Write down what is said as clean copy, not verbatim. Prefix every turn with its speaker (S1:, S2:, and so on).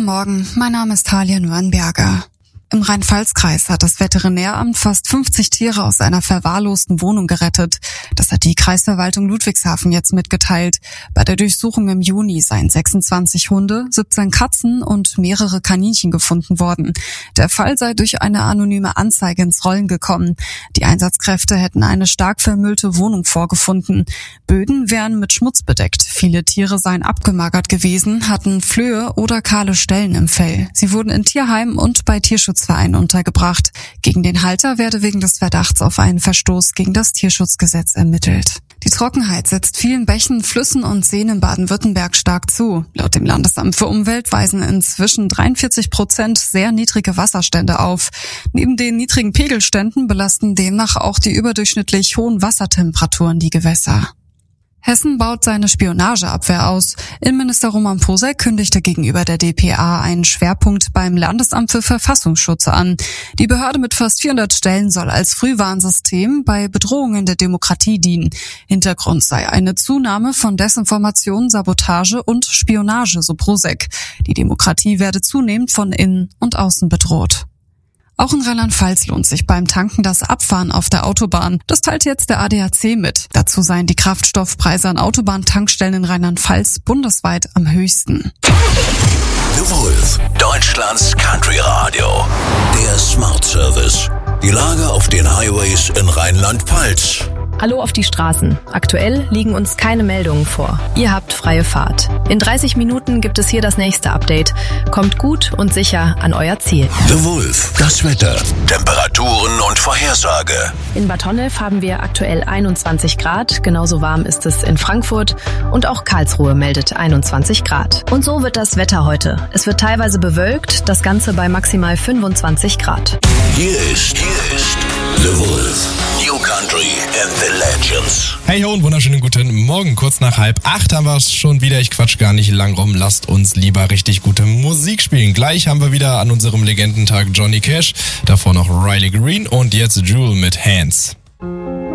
S1: Morgen, mein Name ist Talia Nürnberger. Im Rhein-Pfalz-Kreis hat das Veterinäramt fast 50 Tiere aus einer verwahrlosten Wohnung gerettet. Das hat die Kreisverwaltung Ludwigshafen jetzt mitgeteilt. Bei der Durchsuchung im Juni seien 26 Hunde, 17 Katzen und mehrere Kaninchen gefunden worden. Der Fall sei durch eine anonyme Anzeige ins Rollen gekommen. Die Einsatzkräfte hätten eine stark vermüllte Wohnung vorgefunden. Böden wären mit Schmutz bedeckt. Viele Tiere seien abgemagert gewesen, hatten Flöhe oder kahle Stellen im Fell. Sie wurden in Tierheimen und bei Tierschutzvereinen untergebracht. Gegen den Halter werde wegen des Verdachts auf einen Verstoß gegen das Tierschutzgesetz ermittelt. Die Trockenheit setzt vielen Bächen, Flüssen und Seen in Baden-Württemberg stark zu. Laut dem Landesamt für Umwelt weisen inzwischen 43% sehr niedrige Wasserstände auf. Neben den niedrigen Pegelständen belasten demnach auch die überdurchschnittlich hohen Wassertemperaturen die Gewässer. Hessen baut seine Spionageabwehr aus. Innenminister Roman Posek kündigte gegenüber der dpa einen Schwerpunkt beim Landesamt für Verfassungsschutz an. Die Behörde mit fast 400 Stellen soll als Frühwarnsystem bei Bedrohungen der Demokratie dienen. Hintergrund sei eine Zunahme von Desinformation, Sabotage und Spionage, so Posek. Die Demokratie werde zunehmend von innen und außen bedroht. Auch in Rheinland-Pfalz lohnt sich beim Tanken das Abfahren auf der Autobahn. Das teilt jetzt der ADAC mit. Dazu seien die Kraftstoffpreise an Autobahntankstellen in Rheinland-Pfalz bundesweit am höchsten.
S2: The Wolf, Deutschlands Country Radio. Der Smart Service. Die Lage auf den Highways in Rheinland-Pfalz.
S3: Hallo auf die Straßen. Aktuell liegen uns keine Meldungen vor. Ihr habt freie Fahrt. In 30 Minuten gibt es hier das nächste Update. Kommt gut und sicher an euer Ziel.
S2: The Wolf, das Wetter, Temperaturen und Vorhersage.
S3: In Bad Honnef haben wir aktuell 21 Grad. Genauso warm ist es in Frankfurt. Und auch Karlsruhe meldet 21 Grad. Und so wird das Wetter heute. Es wird teilweise bewölkt, das Ganze bei maximal 25 Grad.
S2: Hier ist The Wolf. New Country and the Legends.
S4: Hey ho und wunderschönen guten Morgen. Kurz nach 7:30 haben wir es schon wieder. Ich quatsch gar nicht lang rum. Lasst uns lieber richtig gute Musik spielen. Gleich haben wir wieder an unserem Legendentag Johnny Cash. Davor noch Riley Green und jetzt Jewel mit Hands.